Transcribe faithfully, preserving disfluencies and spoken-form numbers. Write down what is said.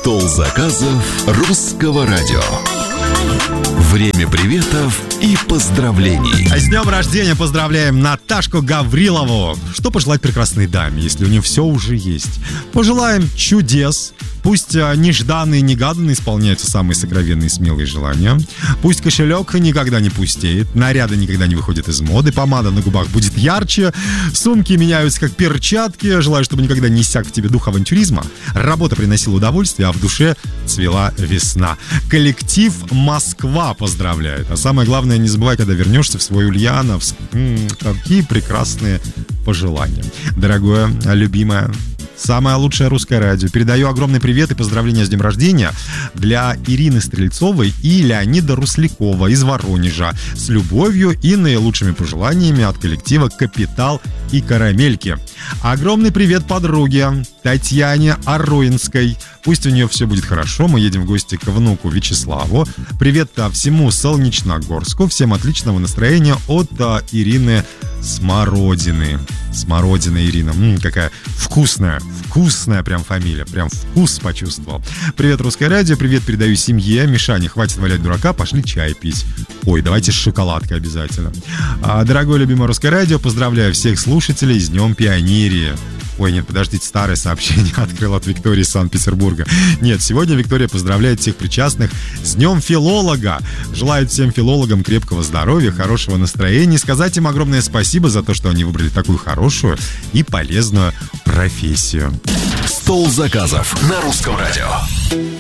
Стол заказов русского радио. Время приветов и поздравлений. С днем рождения поздравляем Наташку Гаврилову. Что пожелать прекрасной даме, если у нее все уже есть? Пожелаем чудес. Пусть нежданные и негаданные исполняются самые сокровенные и смелые желания. Пусть кошелек никогда не пустеет, наряды никогда не выходят из моды, помада на губах будет ярче, сумки меняются как перчатки. Желаю, чтобы никогда не иссяк в тебе дух авантюризма. Работа приносила удовольствие, а в душе цвела весна. Коллектив «Москва» поздравляет. А самое главное, не забывай, когда вернешься в свой Ульяновск. М-м, какие прекрасные пожелания. Дорогое, любимое, самое лучшее русское радио. Передаю огромный привет и поздравления с днем рождения для Ирины Стрельцовой и Леонида Руслякова из Воронежа. С любовью и наилучшими пожеланиями от коллектива «Капитал» и «Карамельки». Огромный привет подруге Татьяне Ароинской. Пусть у нее все будет хорошо. Мы едем в гости к внуку Вячеславу. Привет всему Солнечногорску. Всем отличного настроения от а, Ирины Смородины. Смородина Ирина. М-м, какая вкусная, вкусная прям фамилия. Прям вкус почувствовал. Привет, Русское радио. Привет передаю семье. Мишане, хватит валять дурака, пошли чай пить. Ой, давайте с шоколадкой обязательно. А, дорогое любимое Русское радио, поздравляю всех слушателей с Днем Пионерии. Ой, нет, подождите, старое сообщение открыл от Виктории из Санкт-Петербурга. Нет, сегодня Виктория поздравляет всех причастных с Днем Филолога. Желает всем филологам крепкого здоровья, хорошего настроения. Сказать им огромное спасибо за то, что они выбрали такую хорошую и полезную профессию. Стол заказов на русском радио.